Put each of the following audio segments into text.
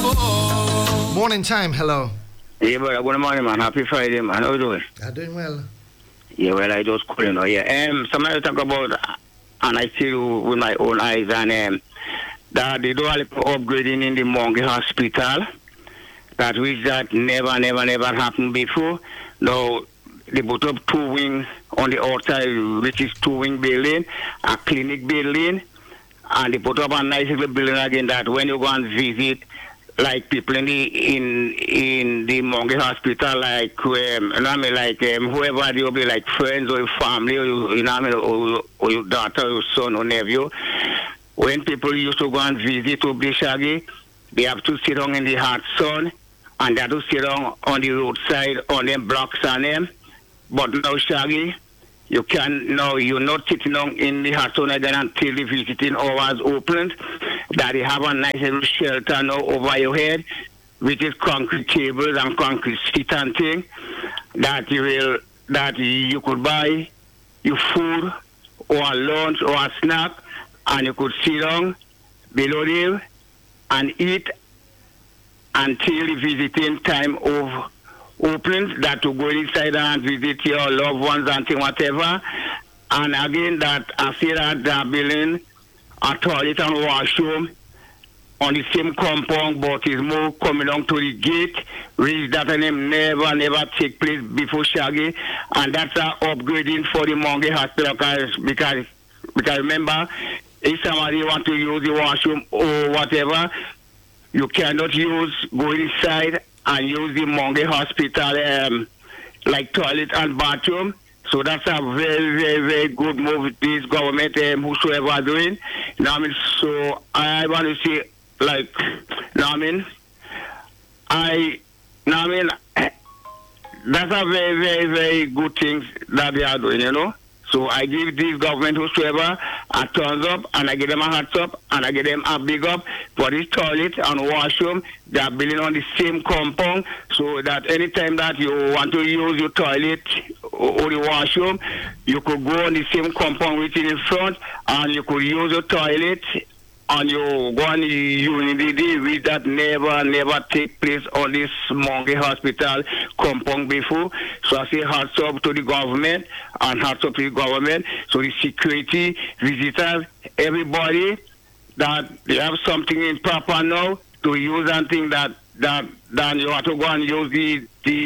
Morning time, hello. Yeah, brother, good morning, man. Happy Friday, man. How you doing? I'm doing well. Yeah, well, I just couldn't know. Yeah, somebody talk about, and I see with my own eyes, and that they do a little upgrading in the Monkey Hospital, that which that never happened before. Now, they put up 2 wings on the outside, which is 2-wing building, a clinic building, and they put up a nice little building again that when you go and visit, like people in the Monkey Hospital, like whoever you'll be like friends or your family, or or your daughter, or your son or nephew. When people used to go and visit to Shaggy, they have to sit down in the hot sun, and they have to sit down on the roadside on them blocks on them. But now, Shaggy, you can now you're not sitting down in the hot sun again until the visiting hours opened. That you have a nice little shelter now over your head, which is concrete tables and concrete seat and thing. That you could buy your food or a lunch or a snack, and you could sit down below there and eat until the visiting time of openings, that to go inside and visit your loved ones and thing, whatever. And again, that after that building, a toilet and washroom on the same compound, but is more coming down to the gate, which that name never take place before Shaggy. And that's a upgrading for the Monkey Hospital, because remember, if somebody want to use the washroom or whatever, you cannot go inside and use the Monkey Hospital like toilet and bathroom. So that's a very good move this government, whosoever doing. So I want to say, like, that's a very good thing that they are doing, So I give this government, whosoever, a thumbs up, and I give them a hats up, and I give them a big up for this toilet and washroom. They are building on the same compound, so that anytime that you want to use your toilet or the washroom, you could go on the same compound which is in front, and you could use your toilet, and you go on the unity, which that never take place on this Monkey Hospital compound before. So I say hats up to the government, and hats up to the government. So the security, visitors, everybody, that they have something in proper now to use and think that you have to go and use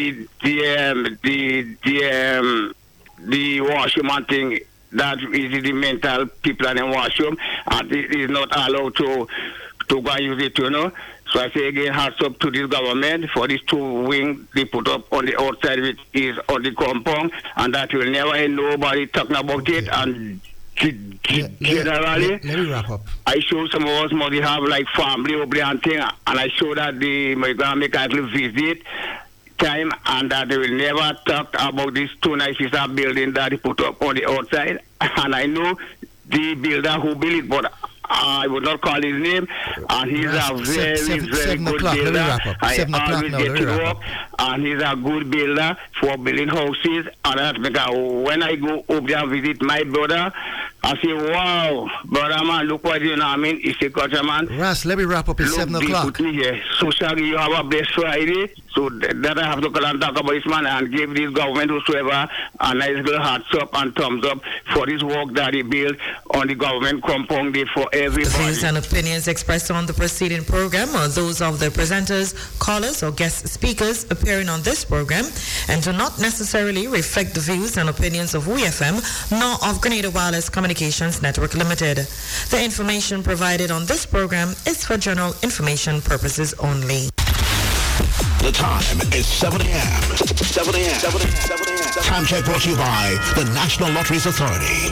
the washroom and thing. That is the mental people in the washroom, and it is not allowed to go and use it, So I say again, hats up to this government for these 2 wings they put up on the outside, which is on the compound, and that will never end nobody talking about it. And generally, let me wrap up. I show some of us maybe have like family over there and thing, and I show that my gonna make a little visit time, and that they will never talk about this 2 nice building that they put up on the outside. And I know the builder who built it, but I would not call his name, and he's a very good builder. I always get to work, and he's a good builder for building houses. And that's because when I go up there and visit my brother, I say, wow, brother man, look what you know what I mean. It's a culture man. Ras, let me wrap up. It's 7 o'clock. So, Shaggy, you have a blessed Friday. So that I have to call and talk about this man and give this government whosoever a nice little hats up and thumbs up for this work that they built on the government compound day for everybody. The views and opinions expressed on the preceding program are those of the presenters, callers, or guest speakers appearing on this program and do not necessarily reflect the views and opinions of WeFM nor of Grenada Wireless Communications Network Limited. The information provided on this program is for general information purposes only. The time is 7 a.m. 7 a.m. 7 a.m. Time check brought to you by the National Lotteries Authority.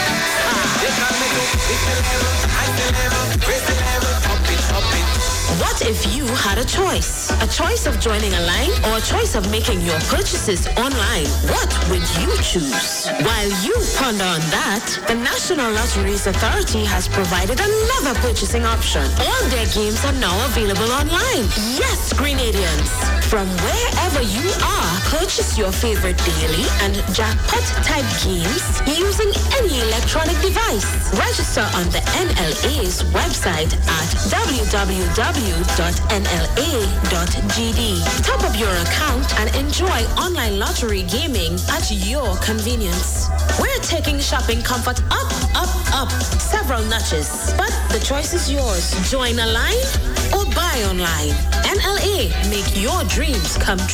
What What if you had a choice? A choice of joining a line or a choice of making your purchases online? What would you choose? While you ponder on that, the National Lotteries Authority has provided another purchasing option. All their games are now available online. Yes, Grenadians. From wherever you are, purchase your favorite daily and jackpot type games using any electronic device. Register on the NLA's website at www.nla.gd. Top up your account and enjoy online lottery gaming at your convenience. We're taking shopping comfort up, up, up several notches. But the choice is yours. Join a line or buy online. NLA, make your dreams come true.